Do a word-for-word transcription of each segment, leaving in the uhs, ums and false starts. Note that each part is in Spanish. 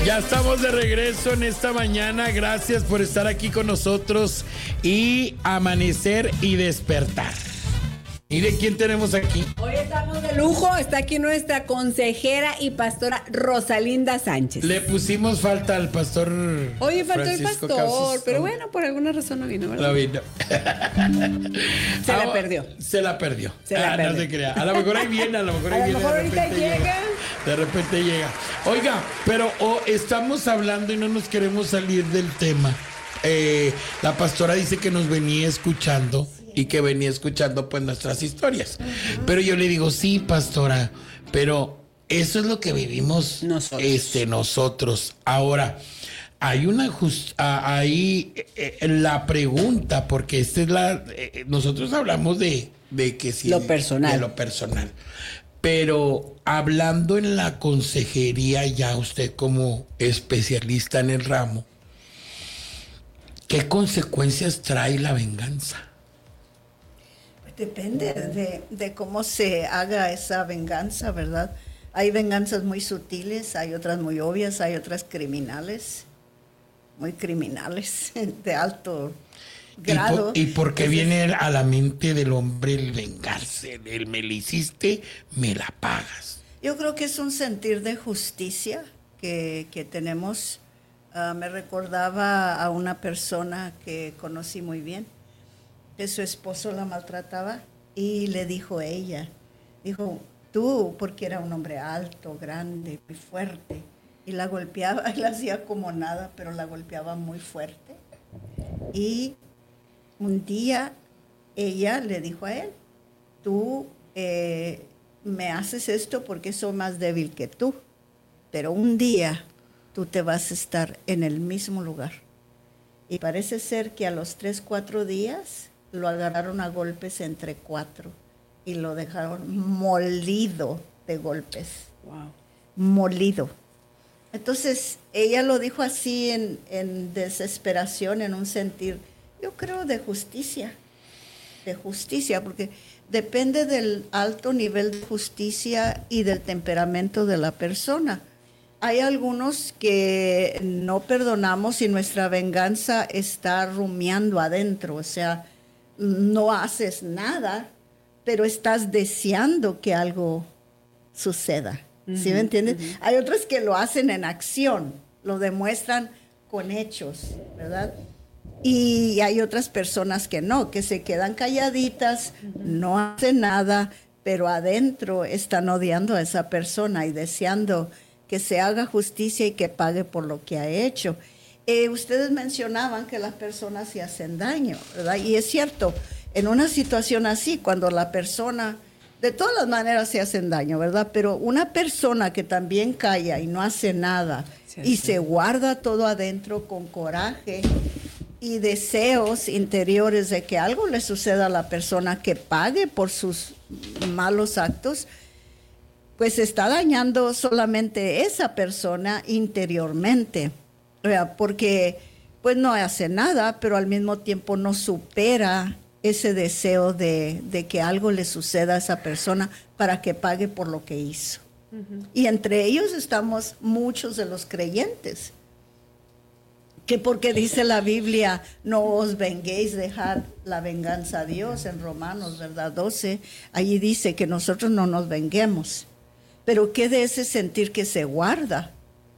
Ya estamos de regreso en esta mañana. Gracias por estar aquí con nosotros y amanecer y despertar. Mire quién tenemos aquí. Hoy estamos de lujo. Está aquí nuestra consejera y pastora Rosalinda Sánchez. Le pusimos falta al pastor. Oye, faltó Francisco el pastor, Casos. pero bueno, por alguna razón no vino, ¿verdad? No vino. Se la perdió. Se la perdió. Se la ah, perdió. No se crea. A lo mejor ahí viene, a lo mejor ahí A lo viene. mejor de ahorita repente llega. De repente llega. Oiga, pero oh, estamos hablando y no nos queremos salir del tema. Eh, la pastora dice que nos venía escuchando y que venía escuchando pues nuestras historias. Uh-huh. Pero yo le digo, sí, pastora, pero eso es lo que vivimos nosotros. Este, nosotros. Ahora, hay una just, ah, ahí eh, la pregunta, porque esta es la, eh, nosotros hablamos de, de que sí, lo personal. De lo personal. Pero hablando en la consejería, ya usted como especialista en el ramo, ¿qué consecuencias trae la venganza? Depende de, de cómo se haga esa venganza, ¿verdad? Hay venganzas muy sutiles, hay otras muy obvias, hay otras criminales, muy criminales, de alto grado. ¿Y por, y por qué Entonces, viene a la mente del hombre el vengarse? El me le hiciste, me la pagas. Yo creo que es un sentir de justicia que, que tenemos. Uh, me recordaba a una persona que conocí muy bien, que su esposo la maltrataba y le dijo a ella, dijo, tú, porque era un hombre alto, grande, muy fuerte, y la golpeaba, y la hacía como nada, pero la golpeaba muy fuerte. Y un día ella le dijo a él, tú eh, me haces esto porque soy más débil que tú, pero un día tú te vas a estar en el mismo lugar. Y parece ser que a los tres, cuatro días lo agarraron a golpes entre cuatro y lo dejaron molido de golpes. Wow. Molido. Entonces, ella lo dijo así en, en desesperación, en un sentir, yo creo, de justicia. De justicia, porque depende del alto nivel de justicia y del temperamento de la persona. Hay algunos que no perdonamos y nuestra venganza está rumiando adentro, o sea, no haces nada, pero estás deseando que algo suceda. Uh-huh, ¿Sí me entiendes? Uh-huh. Hay otros que lo hacen en acción, lo demuestran con hechos, ¿verdad? Y hay otras personas que no, que se quedan calladitas, uh-huh. no hacen nada, pero adentro están odiando a esa persona y deseando que se haga justicia y que pague por lo que ha hecho. Eh, ustedes mencionaban que las personas se hacen daño, ¿verdad? Y es cierto, en una situación así, cuando la persona, de todas las maneras se hacen daño, ¿verdad? Pero una persona que también calla y no hace nada sí, y sí. se guarda todo adentro con coraje y deseos interiores de que algo le suceda a la persona, que pague por sus malos actos, pues está dañando solamente esa persona interiormente, porque pues no hace nada, pero al mismo tiempo no supera ese deseo de, de que algo le suceda a esa persona para que pague por lo que hizo. Uh-huh. Y entre ellos estamos muchos de los creyentes, que porque dice la Biblia, no os venguéis, dejad la venganza a Dios, en Romanos, ¿verdad? doce, allí dice que nosotros no nos venguemos. Pero ¿qué de ese sentir que se guarda?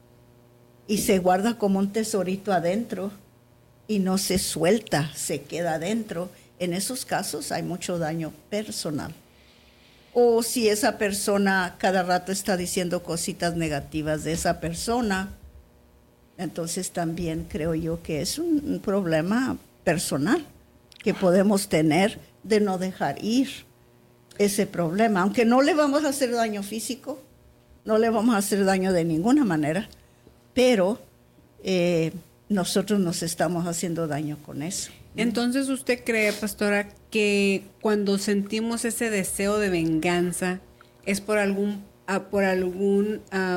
Y se guarda como un tesorito adentro y no se suelta, se queda adentro. En esos casos hay mucho daño personal. O si esa persona cada rato está diciendo cositas negativas de esa persona, entonces también creo yo que es un, un problema personal que podemos tener de no dejar ir ese problema, aunque no le vamos a hacer daño físico, no le vamos a hacer daño de ninguna manera, pero eh, nosotros nos estamos haciendo daño con eso. Entonces, ¿usted cree, pastora, que cuando sentimos ese deseo de venganza es por algún, uh, por algún uh,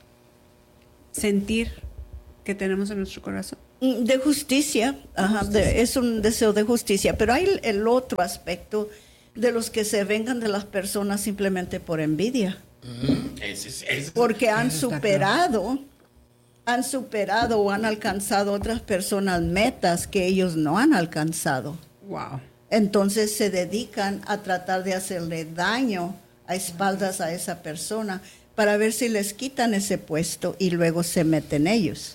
sentir que tenemos en nuestro corazón? De justicia, ajá, justicia. De, es un deseo de justicia, pero hay el, el otro aspecto de los que se vengan de las personas simplemente por envidia. Mm, ese, ese, porque han superado han superado o han alcanzado otras personas metas que ellos no han alcanzado. Wow. Entonces se dedican a tratar de hacerle daño a espaldas a esa persona para ver si les quitan ese puesto y luego se meten ellos.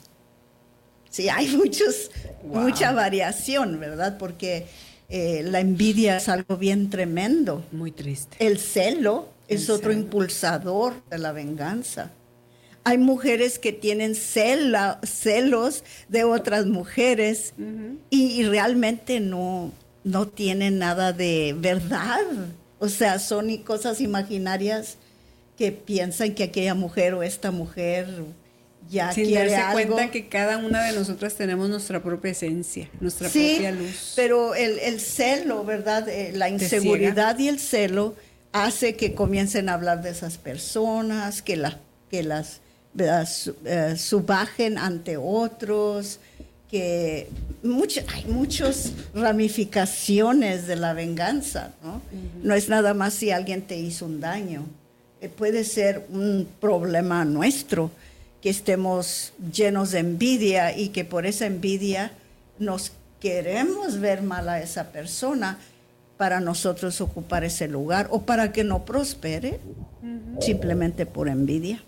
Sí, hay muchos, wow. mucha variación, ¿verdad? Porque eh, la envidia es algo bien tremendo. Muy triste. El celo El es otro celo. impulsador de la venganza. Hay mujeres que tienen cela, celos de otras mujeres uh-huh. y, y realmente no, no tienen nada de verdad. O sea, son cosas imaginarias que piensan que aquella mujer o esta mujer ya sin quiere darse algo. cuenta que cada una de nosotras tenemos nuestra propia esencia, nuestra sí, propia luz. Pero el, el celo, ¿verdad? Eh, la inseguridad y el celo hace que comiencen a hablar de esas personas, que, la, que las ¿verdad? Uh, subajen ante otros, que mucho, hay muchas ramificaciones de la venganza, ¿no? Uh-huh. No es nada más si alguien te hizo un daño. Eh, puede ser un problema nuestro, que estemos llenos de envidia y que por esa envidia nos queremos ver mal a esa persona para nosotros ocupar ese lugar o para que no prospere, uh-huh. simplemente por envidia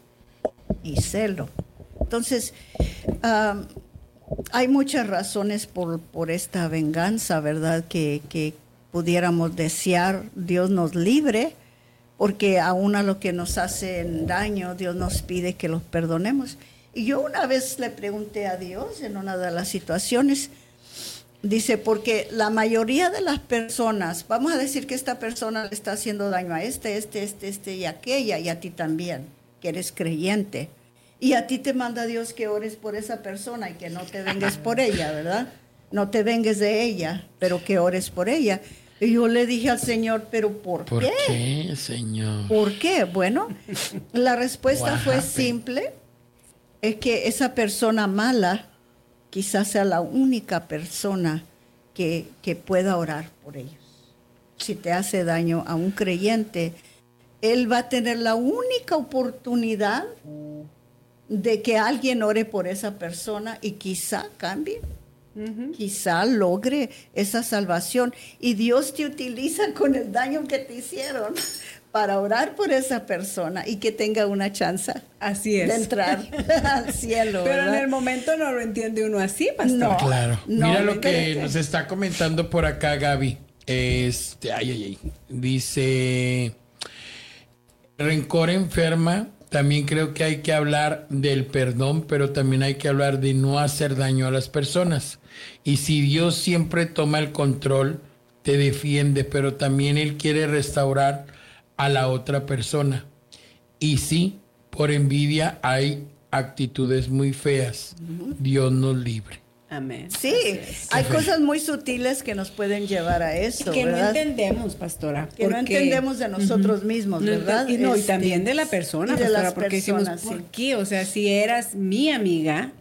y celo. Entonces, um, hay muchas razones por, por esta venganza, ¿verdad? Que, que pudiéramos desear Dios nos libre, porque aún a lo que nos hacen daño, Dios nos pide que los perdonemos. Y yo una vez le pregunté a Dios en una de las situaciones, dice, porque la mayoría de las personas, vamos a decir que esta persona le está haciendo daño a este, este, este, este y aquella, y a ti también, que eres creyente. Y a ti te manda Dios que ores por esa persona y que no te vengues por ella, ¿verdad? No te vengues de ella, pero que ores por ella. Y yo le dije al Señor, ¿pero por, ¿Por qué? ¿Por qué, Señor? ¿Por qué? Bueno, la respuesta What fue happened? simple. Es que esa persona mala quizás sea la única persona que, que pueda orar por ellos. Si te hace daño a un creyente, él va a tener la única oportunidad de que alguien ore por esa persona y quizá cambie. Uh-huh. Quizá logre esa salvación y Dios te utiliza con el daño que te hicieron para orar por esa persona y que tenga una chance así es. de entrar al cielo. Pero ¿verdad? en el momento no lo entiende uno así, pastor. No, claro. No, Mira no, lo que espérate. nos está comentando por acá Gaby. Este, ay, ay, ay. Dice, rencor enferma. También creo que hay que hablar del perdón, pero también hay que hablar de no hacer daño a las personas. Y si Dios siempre toma el control, te defiende, pero también Él quiere restaurar a la otra persona. Y sí, por envidia hay actitudes muy feas. Uh-huh. Dios nos libre. Amén. Sí, hay cosas muy sutiles que nos pueden llevar a eso, que ¿verdad? no entendemos, pastora. Que no entendemos de nosotros uh-huh. mismos, ¿verdad? Y, no, este, y también de la persona, de pastora, las porque personas, decimos, ¿por sí. qué? O sea, si eras mi amiga,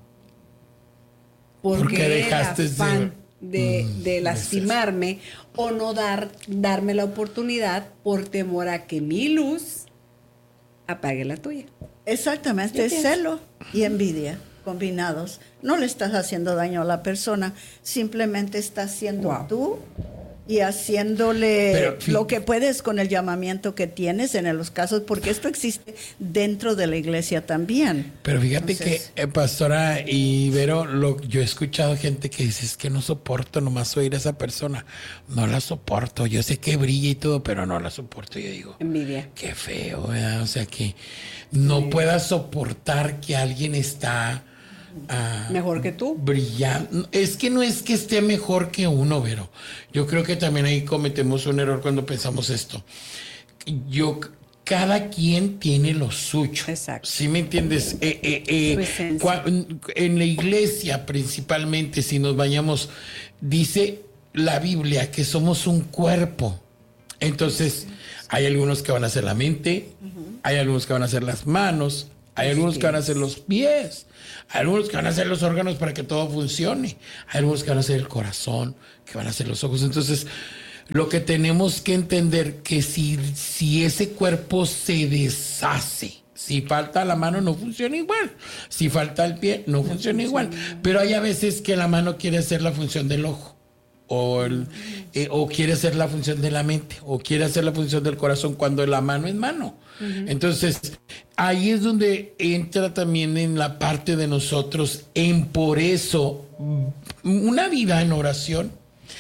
¿por porque qué dejaste el afán de, de, mm, de lastimarme o no dar, darme la oportunidad por temor a que mi luz apague la tuya? Exactamente, es celo y envidia combinados. No le estás haciendo daño a la persona, simplemente estás siendo wow. tú y haciéndole Pero, lo que puedes con el llamamiento que tienes en los casos, porque esto existe dentro de la iglesia también. Pero fíjate Entonces, que, eh, pastora y Vero, lo, yo he escuchado gente que dice, es que no soporto nomás oír a esa persona. No la soporto. Yo sé que brilla y todo, pero no la soporto. Yo digo, envidia. Qué feo, ¿verdad? O sea, que no sí. puedas soportar que alguien está... Uh, mejor que tú. Brillante. Es que no es que esté mejor que uno, Vero. Yo creo que también ahí cometemos un error cuando pensamos esto. Yo, cada quien tiene lo suyo. Exacto. ¿Sí me entiendes? Eh, eh, eh, cua- en la iglesia, principalmente, si nos bañamos, dice la Biblia que somos un cuerpo. Entonces, hay algunos que van a ser la mente, uh-huh. hay algunos que van a ser las manos, hay algunos que van a ser los pies. Hay algunos que van a ser los órganos para que todo funcione. Hay algunos que van a ser el corazón, que van a ser los ojos. Entonces, lo que tenemos que entender que si, si ese cuerpo se deshace, Si falta la mano no funciona igual. Si falta el pie no funciona igual. Pero hay a veces que la mano quiere hacer la función del ojo. O, el, eh, o quiere hacer la función de la mente. O quiere hacer la función del corazón cuando la mano es mano. Uh-huh. Entonces, ahí es donde entra también en la parte de nosotros. En por eso, una vida en oración.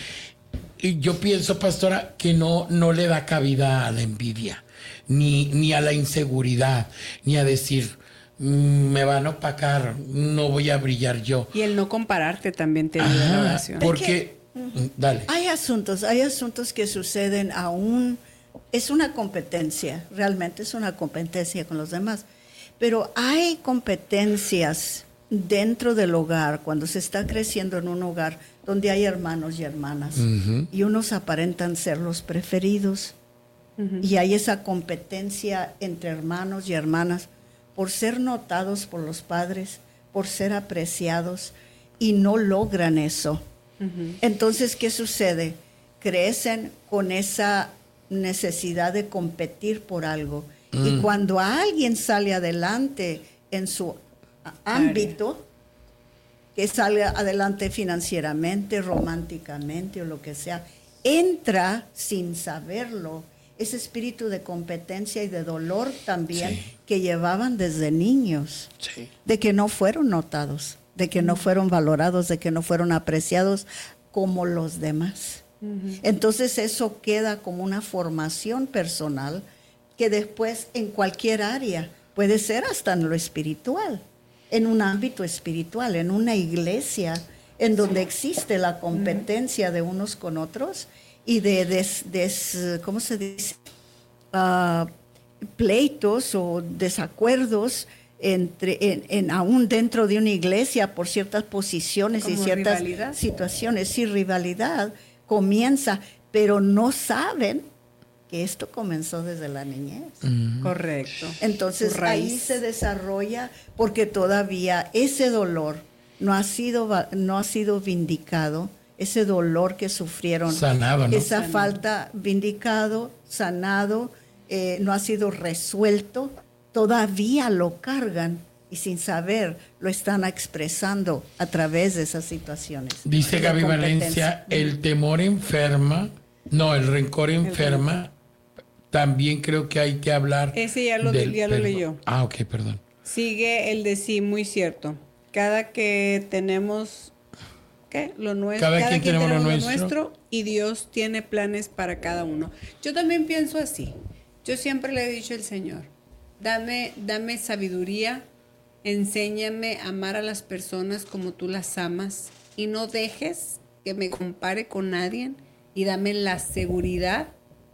Y yo pienso, pastora, que no, no le da cabida a la envidia. Ni, ni a la inseguridad, ni a decir, mmm, me van a opacar, no voy a brillar yo. Y el no compararte también te ayuda a la oración. Porque, uh-huh. dale. Hay asuntos, hay asuntos que suceden aún, es una competencia, realmente es una competencia con los demás, pero hay competencias dentro del hogar, cuando se está creciendo en un hogar donde hay hermanos y hermanas, uh-huh. y unos aparentan ser los preferidos. Uh-huh. Y hay esa competencia entre hermanos y hermanas por ser notados por los padres, por ser apreciados, y no logran eso. Uh-huh. Entonces, ¿qué sucede? Crecen con esa necesidad de competir por algo. Uh-huh. Y cuando alguien sale adelante en su ámbito, que sale adelante financieramente, románticamente o lo que sea, entra sin saberlo ese espíritu de competencia y de dolor también, sí, que llevaban desde niños, sí, de que no fueron notados, de que no fueron valorados, de que no fueron apreciados como los demás. Uh-huh. Entonces eso queda como una formación personal que después en cualquier área, puede ser hasta en lo espiritual, en un ámbito espiritual, en una iglesia en donde existe la competencia uh-huh. de unos con otros, y de, des, des, ¿cómo se dice? Uh, pleitos o desacuerdos entre, en, en, aún dentro de una iglesia por ciertas posiciones y ciertas rivalidad. situaciones. Sí, rivalidad comienza, pero no saben que esto comenzó desde la niñez. Mm. Correcto. Entonces ahí se desarrolla porque todavía ese dolor no ha sido, no ha sido vindicado. Ese dolor que sufrieron, sanado, ¿no? esa sanado. falta vindicado, sanado, eh, no ha sido resuelto, todavía lo cargan y sin saber lo están expresando a través de esas situaciones. Dice Gaby Valencia, el temor enferma, no, el rencor enferma, el rencor. También creo que hay que hablar. Ese ya lo, del, ya lo leyó. Ah, ok, perdón. Sigue el de sí, muy cierto. Cada que tenemos... ¿Qué? Lo nuestro, cada, cada quien, quien tenemos, tenemos lo nuestro. nuestro y Dios tiene planes para cada uno. Yo también pienso así. Yo siempre le he dicho al Señor, dame, dame sabiduría, enséñame a amar a las personas como tú las amas y no dejes que me compare con nadie, y dame la seguridad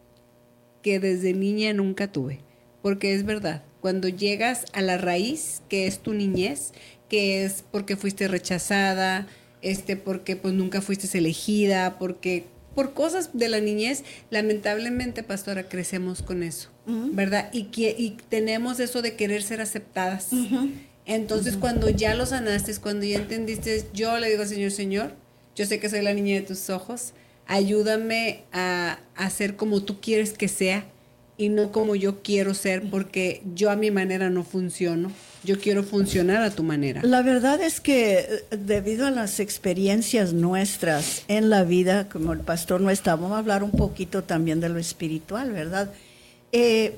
que desde niña nunca tuve. Porque es verdad, cuando llegas a la raíz, que es tu niñez, que es porque fuiste rechazada, este, porque pues nunca fuiste elegida, porque por cosas de la niñez, lamentablemente, pastora, crecemos con eso, uh-huh. ¿verdad? Y, que, y tenemos eso de querer ser aceptadas. Uh-huh. Entonces, uh-huh. cuando ya lo sanaste, cuando ya entendiste, yo le digo al Señor, Señor, yo sé que soy la niña de tus ojos, ayúdame a, a ser como tú quieres que sea y no como yo quiero ser, porque yo a mi manera no funciono. Yo quiero funcionar a tu manera. La verdad es que debido a las experiencias nuestras en la vida, como el pastor no está, vamos a hablar un poquito también de lo espiritual, ¿verdad? Eh,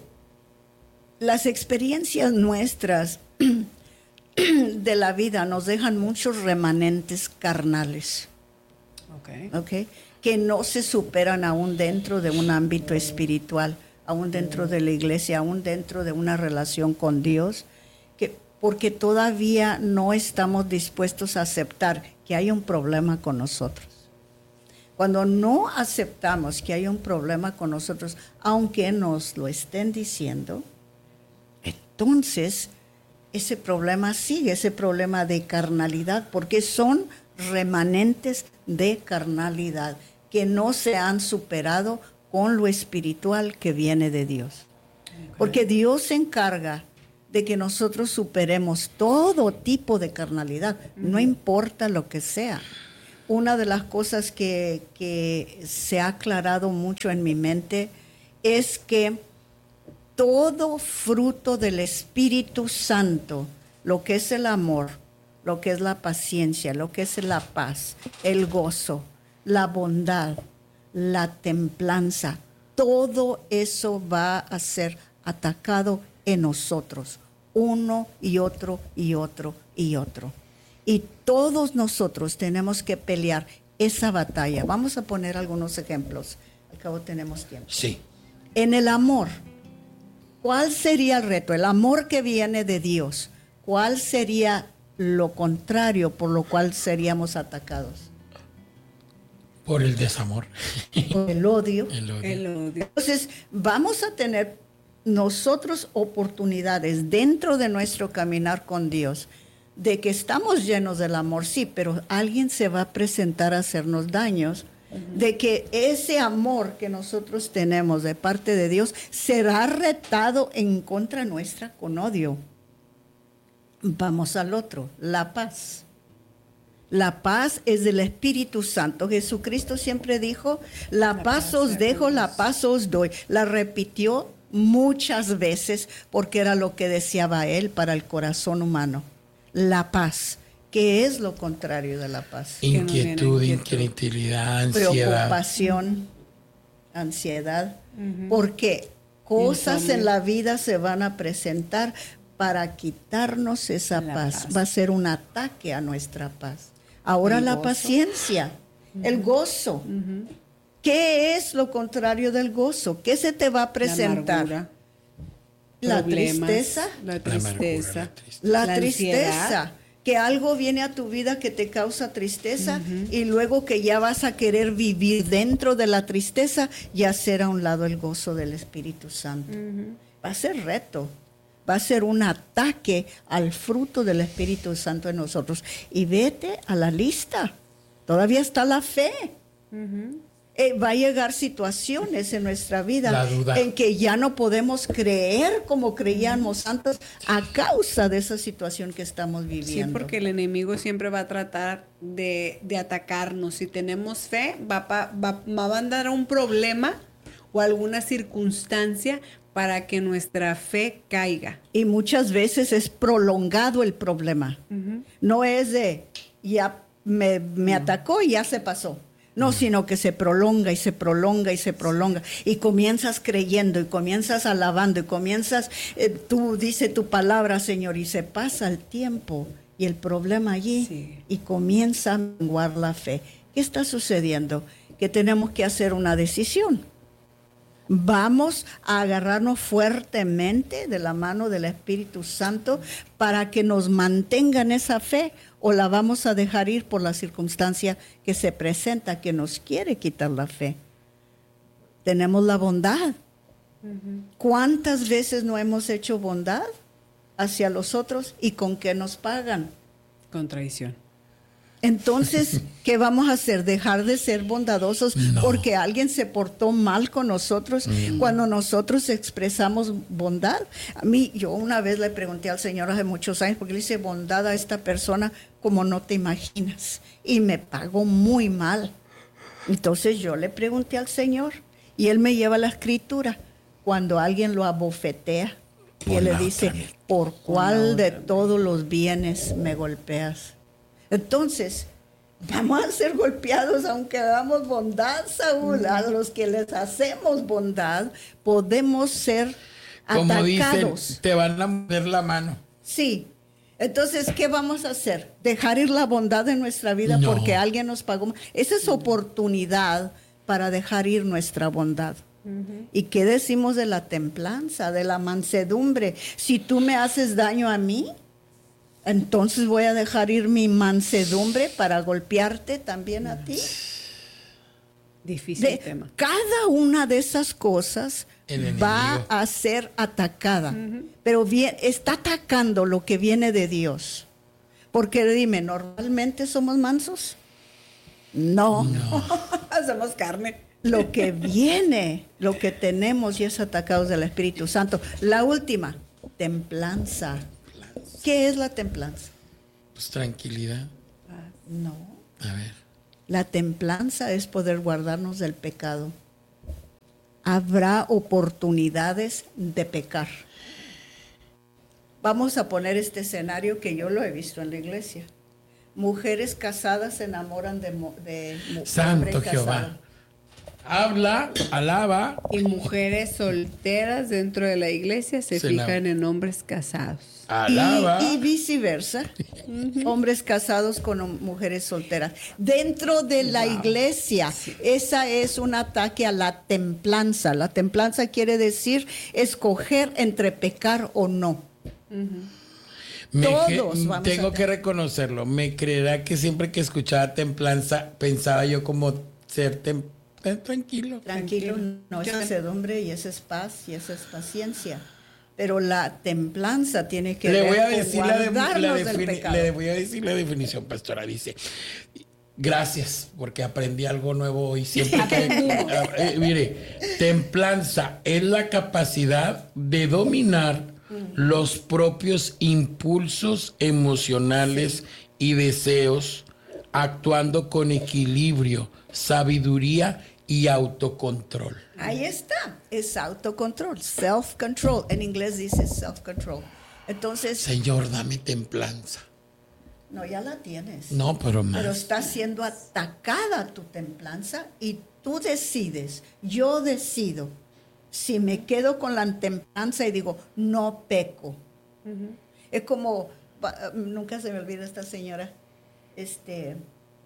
las experiencias nuestras de la vida nos dejan muchos remanentes carnales. Okay. Okay, que no se superan aún dentro de un ámbito espiritual, aún dentro de la iglesia, aún dentro de una relación con Dios, que, porque todavía no estamos dispuestos a aceptar que hay un problema con nosotros. Cuando no aceptamos que hay un problema con nosotros, aunque nos lo estén diciendo, entonces ese problema sigue, ese problema de carnalidad, porque son remanentes de carnalidad que no se han superado con lo espiritual que viene de Dios. Okay. Porque Dios se encarga de que nosotros superemos todo tipo de carnalidad, uh-huh. no importa lo que sea. Una de las cosas que, que se ha aclarado mucho en mi mente es que todo fruto del Espíritu Santo, lo que es el amor, lo que es la paciencia, lo que es la paz, el gozo, la bondad, la templanza, todo eso va a ser atacado en nosotros, uno y otro y otro y otro. Y todos nosotros tenemos que pelear esa batalla. Vamos a poner algunos ejemplos. Al cabo tenemos tiempo. Sí. En el amor, ¿cuál sería el reto? El amor que viene de Dios. ¿Cuál sería lo contrario por lo cual seríamos atacados? Por el desamor. Por el odio. El odio. El odio. Entonces, vamos a tener nosotros oportunidades dentro de nuestro caminar con Dios, de que estamos llenos del amor, sí, pero alguien se va a presentar a hacernos daños, uh-huh. de que ese amor que nosotros tenemos de parte de Dios será retado en contra nuestra con odio. Vamos al otro, la paz. La paz es del Espíritu Santo. Jesucristo siempre dijo, la, la paz, paz os dejo, la paz os doy. La repitió muchas veces porque era lo que deseaba Él para el corazón humano. La paz, que es lo contrario de la paz. Inquietud, intranquilidad, ansiedad. Preocupación, ansiedad. Uh-huh. Porque cosas Insomnio. En la vida se van a presentar para quitarnos esa paz. paz. Va a ser un ataque a nuestra paz. Ahora la gozo. Paciencia, uh-huh. el gozo. Uh-huh. ¿Qué es lo contrario del gozo? ¿Qué se te va a presentar? La, la tristeza. La tristeza. La, la tristeza. Que algo viene a tu vida que te causa tristeza uh-huh. y luego que ya vas a querer vivir dentro de la tristeza y hacer a un lado el gozo del Espíritu Santo. Uh-huh. Va a ser reto. Va a ser un ataque al fruto del Espíritu Santo en nosotros. Y vete a la lista. Todavía está la fe. Uh-huh. Eh, va a llegar situaciones en nuestra vida en que ya no podemos creer como creíamos antes a causa de esa situación que estamos viviendo. Sí, porque el enemigo siempre va a tratar de, de atacarnos. Si tenemos fe, va, pa, va, va a mandar un problema o alguna circunstancia para que nuestra fe caiga. Y muchas veces es prolongado el problema. Uh-huh. No es de, ya me, me no. atacó y ya se pasó. No, sino que se prolonga y se prolonga y se prolonga. Y comienzas creyendo y comienzas alabando y comienzas, eh, tú dices tu palabra, Señor, y se pasa el tiempo y el problema allí sí. y comienza a menguar la fe. ¿Qué está sucediendo? Que tenemos que hacer una decisión. Vamos a agarrarnos fuertemente de la mano del Espíritu Santo para que nos mantenga en esa fe, o la vamos a dejar ir por la circunstancia que se presenta, que nos quiere quitar la fe. Tenemos la bondad. Uh-huh. ¿Cuántas veces no hemos hecho bondad hacia los otros y con qué nos pagan? Con traición. Entonces, ¿qué vamos a hacer? ¿Dejar de ser bondadosos no. porque alguien se portó mal con nosotros mm. cuando nosotros expresamos bondad? A mí, yo una vez le pregunté al Señor hace muchos años, porque le hice bondad a esta persona como no te imaginas, y me pagó muy mal. Entonces yo le pregunté al Señor, y Él me lleva la escritura, cuando alguien lo abofetea, y Él le dice, ¿por cuál de todos los bienes me golpeas? Entonces, vamos a ser golpeados aunque hagamos bondad, Saúl. Mm. A los que les hacemos bondad, podemos ser Como atacados. Dicen, te van a morder la mano. Sí. Entonces, ¿qué vamos a hacer? ¿Dejar ir la bondad de nuestra vida no. porque alguien nos pagó? Esa es oportunidad para dejar ir nuestra bondad. Uh-huh. ¿Y qué decimos de la templanza, de la mansedumbre? Si tú me haces daño a mí, entonces voy a dejar ir mi mansedumbre para golpearte también a ti. Difícil de, tema. Cada una de esas cosas va a ser atacada. Uh-huh. Pero bien, está atacando lo que viene de Dios. Porque dime, ¿normalmente somos mansos? No. no. Somos carne. Lo que viene, lo que tenemos y es atacados del Espíritu Santo. La última, templanza. ¿Qué es la templanza? Pues tranquilidad. No. A ver. La templanza es poder guardarnos del pecado habrá oportunidades de pecar. Vamos a poner este escenario que yo lo he visto en la iglesia. Mujeres casadas se enamoran de, de, de Santo Jehová. Habla, alaba. Y mujeres solteras dentro de la iglesia se, se fijan la... en hombres casados. Alaba. Y, y viceversa. Uh-huh. Hombres casados con mujeres solteras. Dentro de la wow. iglesia, sí. esa es un ataque a la templanza. La templanza quiere decir escoger entre pecar o no. Uh-huh. Me Todos vamos tengo a que reconocerlo. Me creerá que siempre que escuchaba templanza pensaba yo como ser tem, tranquilo. Tranquilo, tranquilo. No es mansedumbre y esa es paz y esa es paciencia. Pero la templanza tiene que le ver voy a con decir la, de, la del defini- pecado. Le voy a decir la definición, pastora. Dice, gracias porque aprendí algo nuevo hoy. Siempre que, eh, mire, templanza es la capacidad de dominar los propios impulsos emocionales y deseos, actuando con equilibrio, sabiduría y autocontrol. Ahí está, es autocontrol, self-control. En inglés dice self-control. Entonces, Señor, dame templanza. No, ya la tienes. No, pero más. Pero está siendo atacada tu templanza y tú decides, yo decido. Si me quedo con la templanza y digo, no peco. Uh-huh. Es como, nunca se me olvida esta señora, este,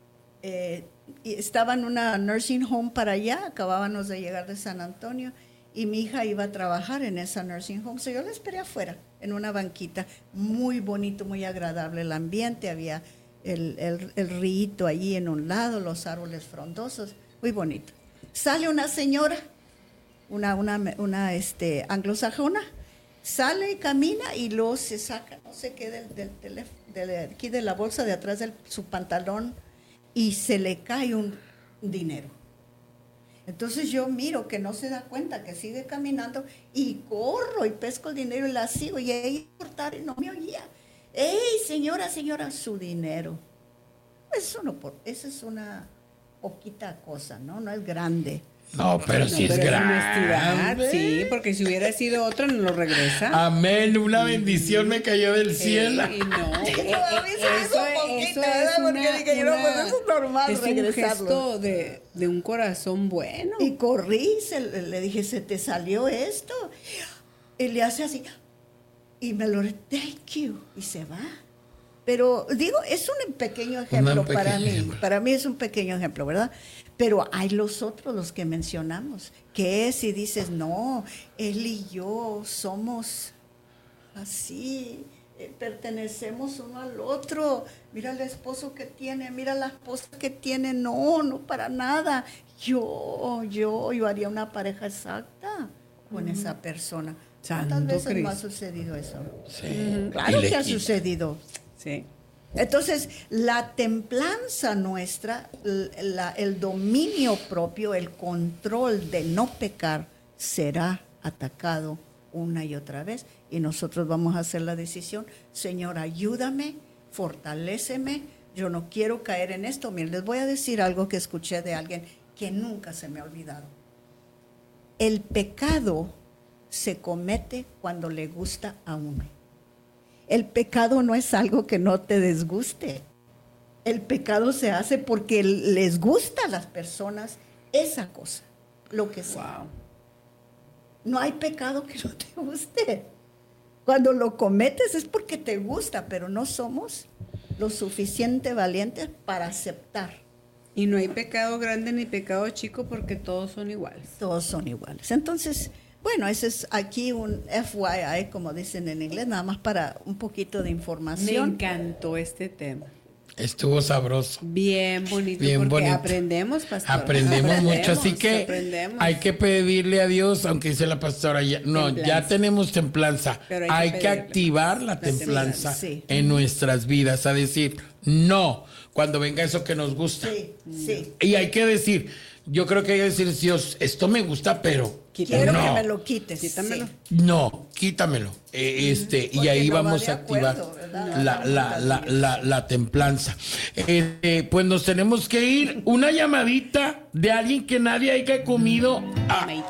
eh, estaba en una nursing home para allá, acabábamos de llegar de San Antonio, y mi hija iba a trabajar en esa nursing home, so yo la esperé afuera, en una banquita, muy bonito, muy agradable el ambiente, había el, el, el río allí en un lado, los árboles frondosos, muy bonito. Sale una señora, una, una, una este, anglosajona, sale y camina y luego se saca, no sé qué, del, del teléfono, de aquí de la bolsa de atrás de su pantalón y se le cae un dinero. Entonces yo miro que no se da cuenta, que sigue caminando y corro y pesco el dinero y la sigo y ella cortar y no me oía. ¡Ey, señora, señora, su dinero! Eso no, esa es una poquita cosa, ¿no? No es grande. No, pero no, sí pero es grande. Sí, porque si hubiera sido otro no lo regresa. Amén, una bendición me cayó del cielo. Sí, no, eh, eh, eso, eso es una, porque dije, yo no, pues eso es normal es regresarlo. un gesto de, de un corazón bueno. Y corrí, se, le dije, se te salió esto. Y le hace así, y me lo, thank you, y se va. Pero digo, es un pequeño ejemplo pequeño para mí. Ejemplo. Para mí es un pequeño ejemplo, ¿verdad? Pero hay los otros, los que mencionamos, que es si dices, no, él y yo somos así, eh, pertenecemos uno al otro. Mira el esposo que tiene, mira la esposa que tiene. No, no para nada. Yo, yo, yo haría una pareja exacta con uh-huh. esa persona. ¿Cuántas veces Cristo. no ha sucedido eso? Sí. Uh-huh. Claro que ha sucedido. Sí. Entonces, la templanza nuestra, la, el dominio propio, el control de no pecar, será atacado una y otra vez. Y nosotros vamos a hacer la decisión, Señor, ayúdame, fortaléceme, yo no quiero caer en esto. Miren, les voy a decir algo que escuché de alguien que nunca se me ha olvidado. El pecado se comete cuando le gusta a uno. El pecado no es algo que no te desguste. El pecado se hace porque les gusta a las personas esa cosa, lo que sea. Wow. No hay pecado que no te guste. Cuando lo cometes es porque te gusta, pero no somos lo suficiente valientes para aceptar. Y no hay pecado grande ni pecado chico porque todos son iguales. Todos son iguales. Entonces, bueno, ese es aquí un F Y I, como dicen en inglés, nada más para un poquito de información. Me encantó este tema. Estuvo sabroso. Bien bonito, Bien porque bonito. aprendemos, pastora. Aprendemos, aprendemos mucho, así que aprendemos. Hay que pedirle a Dios, aunque dice la pastora, ya, no, templanza. Ya tenemos templanza, hay, hay que, que activar la, la templanza, templanza sí. en nuestras vidas, a decir, no, cuando venga eso que nos gusta. Sí, sí. Y hay que decir, yo creo que hay que decir, Dios, esto me gusta, pero quiero no. que me lo quites. Quítamelo. Sí. No, quítamelo. Eh, este, y ahí no vamos va a activar acuerdo, la, la, la, la, la templanza. Eh, eh, pues nos tenemos que ir. Una llamadita de alguien que nadie haya comido. A,